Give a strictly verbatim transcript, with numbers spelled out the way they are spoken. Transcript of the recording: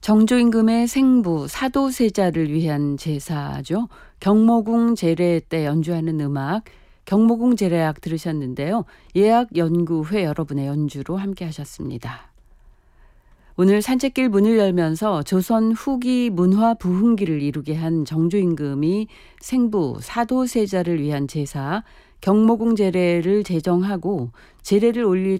정조임금의 생부 사도세자를 위한 제사죠. 경모궁 제례 때 연주하는 음악, 경모궁 제례악 들으셨는데요. 예악연구회 여러분의 연주로 함께 하셨습니다. 오늘 산책길 문을 열면서 조선 후기 문화 부흥기를 이루게 한 정조임금이 생부 사도세자를 위한 제사, 경모궁 제례를 제정하고 제례를 올릴